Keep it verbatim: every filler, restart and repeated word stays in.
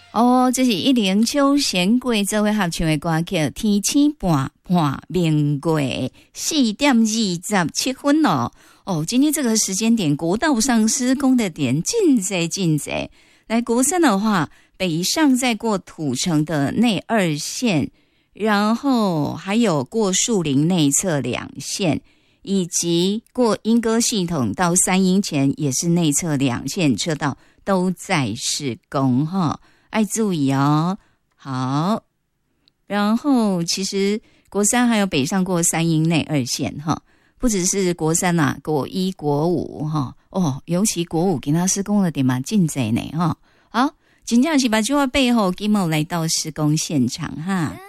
哦，这是一零秋贤贵做伙合唱的歌曲，天星半半明过四点二十七分了。哦，今天这个时间点，国道上施工的点进贼进贼。来国三的话，北上再过土城的内二线，然后还有过树林内侧两线，以及过莺歌系统到三鶯前也是内侧两线车道都在施工哈。爱注意哦，好，然后其实国三还有北上过三鶯内二线哈，不只是国三啊，国一、国五哈，哦，尤其国五给他施工的点蛮进贼呢哈。好，真正是把这话背后，今日来到施工现场哈。